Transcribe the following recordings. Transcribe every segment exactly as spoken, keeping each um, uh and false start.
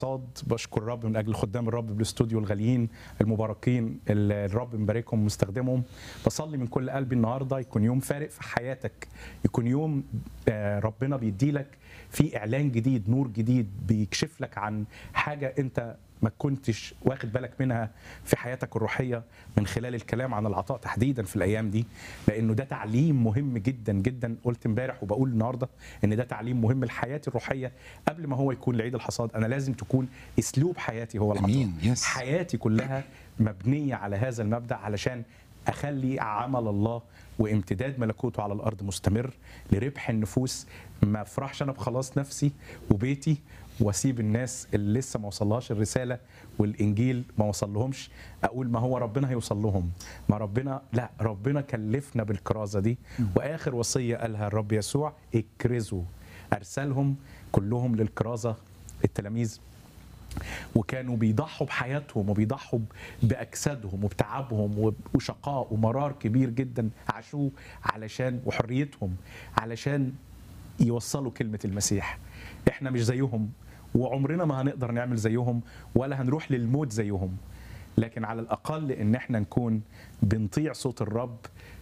صاد بشكر الرب من اجل خدام الرب بالاستوديو الغاليين المباركين اللي الرب مباركهم ومستخدمهم. بصلي من كل قلبي النهارده يكون يوم فارق في حياتك، يكون يوم ربنا بيديلك فيه اعلان جديد، نور جديد بيكشف لك عن حاجه انت ما كنتش واخد بالك منها في حياتك الروحيه من خلال الكلام عن العطاء تحديدا في الايام دي، لانه ده تعليم مهم جدا جدا. قلت امبارح وبقول النهارده ان ده تعليم مهم لحياتي الروحيه قبل ما هو يكون لعيد الحصاد. انا لازم تكون اسلوب حياتي هو العطاء. أمين. يس. حياتي كلها مبنيه على هذا المبدا علشان اخلي عمل الله وامتداد ملكوته على الارض مستمر لربح النفوس. ما افرحش انا بخلاص نفسي وبيتي واسيب الناس اللي لسه ما وصلهاش الرساله والانجيل ما وصلهمش اقول ما هو ربنا هيوصل لهم. ما ربنا لا، ربنا كلفنا بالكرازه دي، واخر وصيه قالها الرب يسوع اكرزوا. ارسلهم كلهم للكرازه التلاميذ، وكانوا بيضحوا بحياتهم وبيضحوا باجسادهم وبتعبهم وشقاء ومرار كبير جدا عاشوه علشان وحريتهم علشان يوصلوا كلمه المسيح. احنا مش زيهم وعمرنا ما هنقدر نعمل زيهم ولا هنروح للموت زيهم، لكن على الاقل ان احنا نكون بنطيع صوت الرب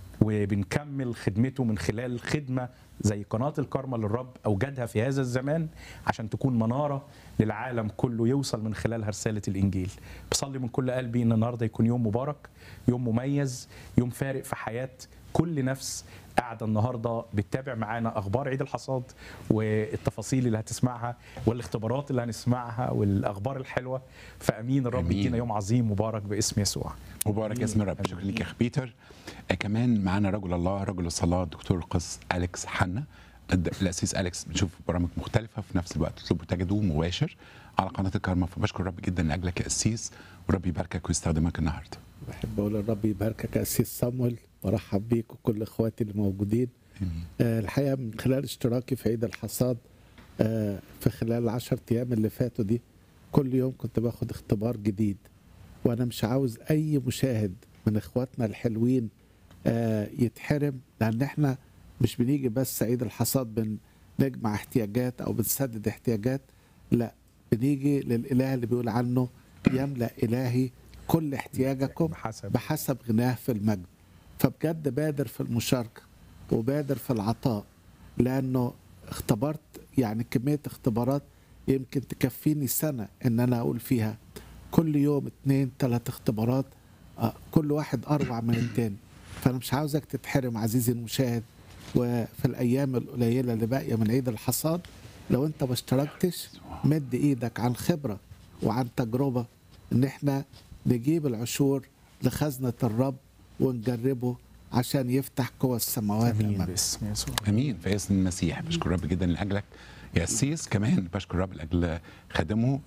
وبنكمل خدمته من خلال خدمه زي قناه الكارما للرب اوجدها في هذا الزمان عشان تكون مناره للعالم كله يوصل من خلالها رساله الانجيل. بصلي من كل قلبي ان النهارده يكون يوم مبارك، يوم مميز، يوم فارق في حياه كل نفس قاعده النهارده بتتابع معانا اخبار عيد الحصاد والتفاصيل اللي هتسمعها والاختبارات اللي هنسمعها والاخبار الحلوه. فامين الرب يدينا يوم عظيم مبارك باسم يسوع. مبارك اسم الرب. شكرا لك يا اخ بيتر. آه كمان معانا رجل الله رجل الصلاه دكتور القس أليكس حنا. الاسيس أليكس بنشوف برامج مختلفه في نفس الوقت تطلبوا تجدوه مباشر على قناه الكارما. فبشكر الرب جدا لاجلك يا اسيس ورب يباركك ويستخدمك النهارده. بحب اقول الرب يباركك يا اسيس صامويل، برحب بيك وكل اخواتي اللي موجودين. آه الحقيقه من خلال اشتراكي في عيد الحصاد آه في خلال العشر ايام اللي فاتوا دي كل يوم كنت باخد اختبار جديد، وانا مش عاوز اي مشاهد من اخواتنا الحلوين آه يتحرم، لان احنا مش بنيجي بس عيد الحصاد بنجمع احتياجات او بنسدد احتياجات، لا بنيجي للاله اللي بيقول عنه يملأ الهي كل احتياجكم بحسب, بحسب غناه في المجد. فبجد بادر في المشاركة وبادر في العطاء، لأنه اختبرت يعني كمية اختبارات يمكن تكفيني سنة إن أنا أقول فيها كل يوم اتنين تلات اختبارات كل واحد أروع من التاني. فأنا مش عاوزك تتحرم عزيزي المشاهد، وفي الأيام القليلة اللي باقية من عيد الحصاد لو أنت ما اشتركتش مد إيدك عن خبرة وعن تجربة إن إحنا نجيب العشور لخزنة الرب ونجربه عشان يفتح قوى السماوات. امين باسم يسوع. امين في اسم المسيح. بشكر الرب جدا لاجلك يا اسيس. كمان بشكر الرب لاجل خادمه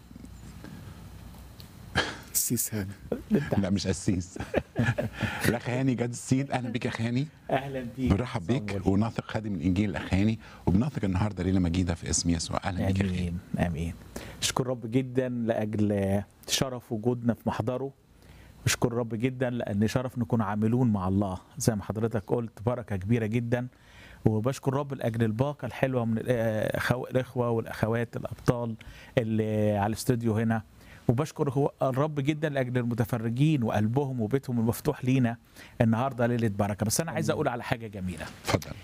السيس هاني. لا مش اسيس الاخ هاني جاد السيد. اهلا بك يا اخ هاني. اهلا بيك. برحب بيك وناثق خادم الانجيل الاخ هاني، وبناثق النهارده ليله مجيده في اسم يسوع. اهلا بك يا اخ. امين امين. اشكر رب جدا لاجل شرف وجودنا في محضره. اشكر الرب جدا لان شرف نكون عاملون مع الله زي ما حضرتك قلت، بركه كبيره جدا. وبشكر الرب لاجل الباقه الحلوه من الاخوه والاخوات الابطال اللي على الاستوديو هنا. وبشكر الرب جدا لاجل المتفرجين وقلبهم وبيتهم المفتوح لينا النهارده ليله بركه. بس انا عايز اقول على حاجه جميله. اتفضل.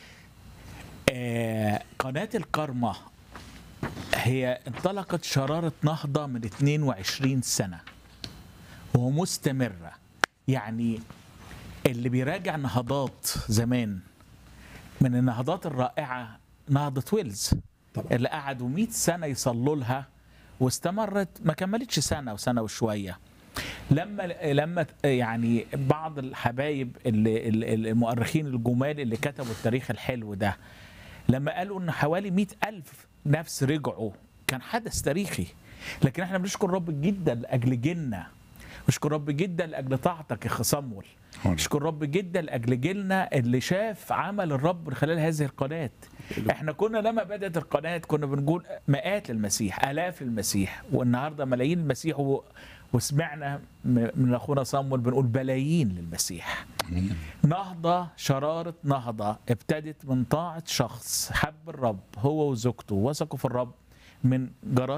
آه قناه الكارما هي انطلقت شراره نهضه من اتنين وعشرين سنه ومستمرة. يعني اللي بيراجع نهضات زمان من النهضات الرائعة نهضة ويلز طبعا، اللي قعدوا مئة سنة يصلوا لها واستمرت ما كملتش سنة وسنة وشوية. لما لما يعني بعض الحبايب اللي المؤرخين الجمال اللي كتبوا التاريخ الحلو ده لما قالوا ان حوالي مئة ألف نفس رجعوا، كان حدث تاريخي. لكن احنا بنشكر رب جدا لأجل جيلنا، نشكر رب جدا لاجل طاعتك يا اخ صمويل، نشكر رب جدا لاجل جيلنا اللي شاف عمل الرب من خلال هذه القناه. احنا كنا لما بدات القناه كنا بنقول مئات المسيح، الاف المسيح، والنهارده ملايين المسيح، و... وسمعنا من اخونا صمويل بنقول بلايين للمسيح. نهضه شراره نهضه ابتدت من طاعه شخص حب الرب هو وزوجته، وثقوا في الرب من جرائم